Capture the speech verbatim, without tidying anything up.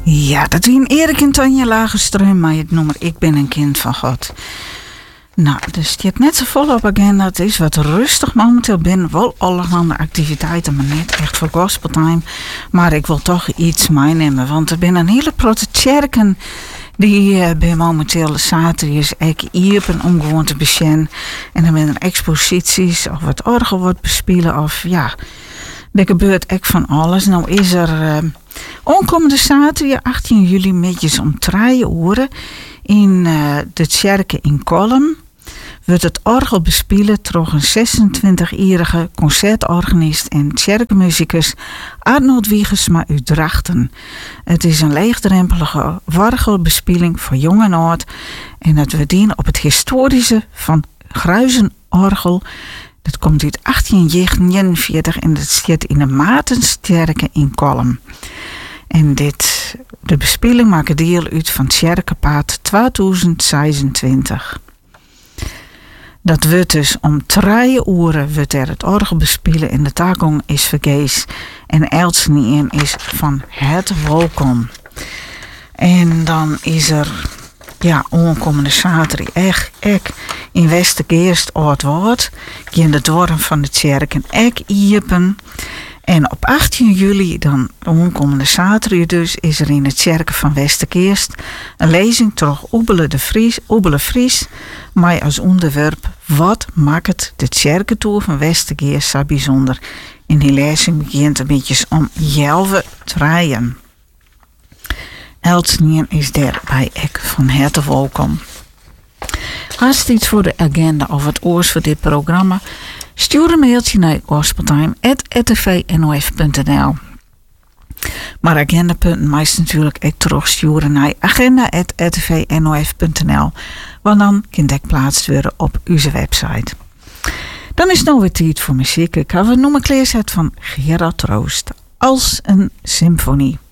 Ja, dat wie een Erik en Tanja Lagerström, maar het nummer Ik ben een kind van God. Nou, dus het staat net zo vol op agenda. Het is wat rustig momenteel binnen. Wel allerhande activiteiten, maar niet echt voor gospeltime. Maar ik wil toch iets meenemen. Want er zijn een hele grote kerken die uh, bij momenteel zaterdag ook iepen om gewoon te beschen. En dan zijn er exposities of wat orgel wordt bespelen. Of ja, er gebeurt echt van alles. Nou is er uh, aankomende zaterdag achttien juli middags om drie uur in uh, de kerken in Kolm wordt het orgel bespelen door een zesentwintig-jarige concertorganist en kerkmuzikus Arnold Wiegersma uit Drachten. Het is een leegdrempelige orgelbespieling voor jong en oud en het wordt dienen op het historische Van Gruizenorgel. Dat komt uit achttien negenenveertig en dat staat in de Maartenskerken in Kolm. En dit, de bespieling maakt deel uit van het Kerkenpaad tweeduizend zesentwintig. Dat wordt dus om drie uur wordt er het orgel bespelen en de takong is vergees. En Elsenien is van het welkom. En dan is er, ja, aankomende zaterdag echt, echt in Westergeest Oud-Woord. In de dorp van de kerken echt iepen. En op achttien juli, dan aankomende zaterdag dus, is er in de kerken van Westergeest een lezing door Oebele de Vries, Oebele Vries, maar als onderwerp wat maakt de kerkentour van Westergeest zo bijzonder. En die lezing begint een beetje om jelve draaien. Elsenien is daarbij ook van harte welkom. Haast iets voor de agenda of het oors voor dit programma? Stuur een mailtje naar gospeltime at r t v n o f punt n l. Maar agendapunten meest natuurlijk ook terugsturen naar agenda at r t v n o f punt n l. Want dan kan dat geplaatst worden op onze website. Dan is het nou weer tijd voor muziek. Ik heb een nummer klaarzet van Gerard Troost. Als een symfonie.